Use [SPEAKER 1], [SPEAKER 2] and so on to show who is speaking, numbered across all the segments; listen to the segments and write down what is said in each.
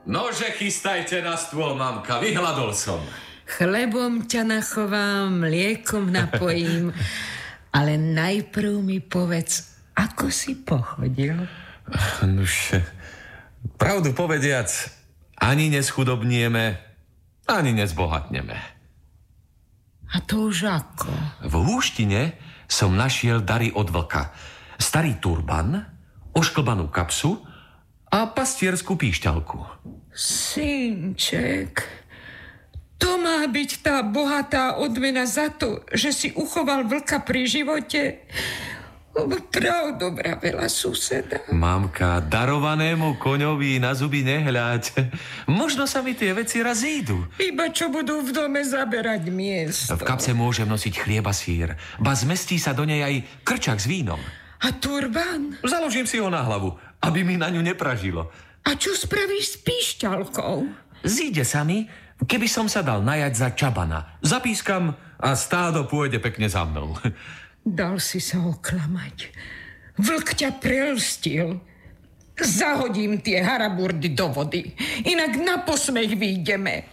[SPEAKER 1] Nože chystajte na stôl, mamka, vyhladol som.
[SPEAKER 2] Chlebom ťa nachovám, mliekom napojím, ale najprv mi povedz, ako si pochodil?
[SPEAKER 1] Nuž, pravdu povediac, ani neschudobnieme, ani nezbohatneme.
[SPEAKER 2] A to už ako?
[SPEAKER 1] V húštine som našiel dary od vlka. Starý turban, ošklbanú kapsu a pastierskú píšťalku.
[SPEAKER 2] Synček, to má byť tá bohatá odmena za to, že si uchoval vlka pri živote? Pravdu vravela suseda.
[SPEAKER 1] Mamka, darovanému koňovi na zuby nehľaď. Možno sa mi tie veci raz ídu.
[SPEAKER 2] Iba čo budú v dome zaberať miesto.
[SPEAKER 1] V kapse môžem nosiť chlieb a sír. Ba zmestí sa do nej aj krčak s vínom.
[SPEAKER 2] A turban?
[SPEAKER 1] Založím si ho na hlavu, aby mi na ňu nepražilo.
[SPEAKER 2] A čo spravíš s píšťalkou?
[SPEAKER 1] Zíde sa mi, keby som sa dal najať za čabana. Zapískam a stádo pôjde pekne za mnou.
[SPEAKER 2] Dal si sa oklamať. Vlk ťa prelstil. Zahodím tie haraburdy do vody. Inak na posmech vyjdeme.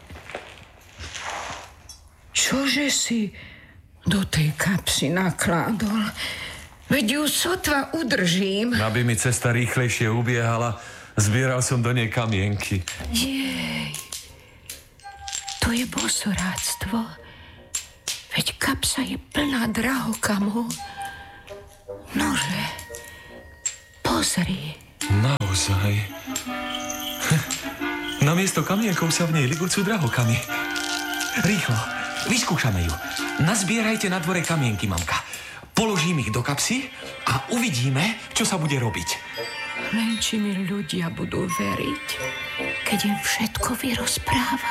[SPEAKER 2] Čože si do tej kapsy nakládol? Veď ju sotva udržím.
[SPEAKER 1] Aby mi cesta rýchlejšie ubiehala, zbieral som do nej kamienky.
[SPEAKER 2] Jej, to je bosoráctvo. Veď kapsa je plná drahokamov. Nože, pozri.
[SPEAKER 1] Naozaj. Namiesto kamienkov sa v nej ligúcu drahokamy. Rýchlo, vyskúšame ju. Nazbierajte na dvore kamienky, mamka. Položím ich do kapsy a uvidíme, čo sa bude robiť.
[SPEAKER 2] Len či mi ľudia budú veriť, keď im všetko vyrozprávam.